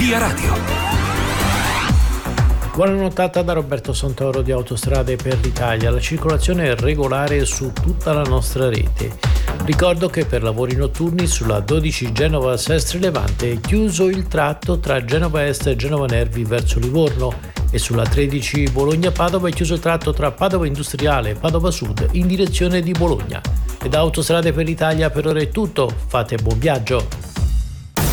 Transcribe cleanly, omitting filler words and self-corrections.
Via Radio. Buona nottata da Roberto Santoro di Autostrade per l'Italia. La circolazione è regolare su tutta la nostra rete. Ricordo che per lavori notturni sulla 12 Genova-Sestri Levante è chiuso il tratto tra Genova Est e Genova Nervi verso Livorno e sulla 13 Bologna-Padova è chiuso il tratto tra Padova Industriale e Padova Sud in direzione di Bologna. E da Autostrade per l'Italia per ora è tutto. Fate buon viaggio!